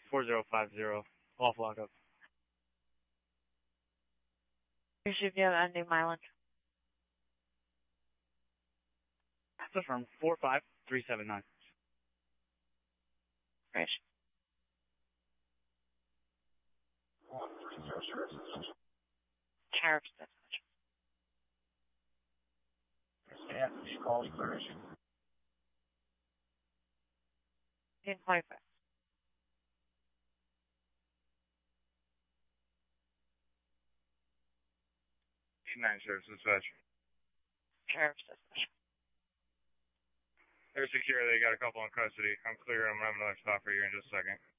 4050, off lockup. You should be ending mileage. That's from 45379. Great. Tariffs, that's much. Yeah, she called first. In 25. Nine Sheriff's Dispatch. Tariffs, that's much. They're secure. They got a couple in custody. I'm clear. I'm having another stop for you in just a second.